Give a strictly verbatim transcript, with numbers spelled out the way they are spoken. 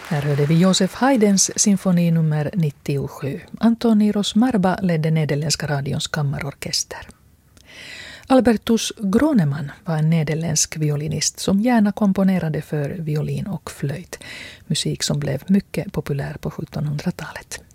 Här hörde vi Josef Haydns symfoni nummer nittiosju. Antoni Rosmarba ledde nederländska radions kammarorkester. Albertus Groneman var en nederländsk violinist som gärna komponerade för violin och flöjt. Musik som blev mycket populär på sjuttonhundratalet.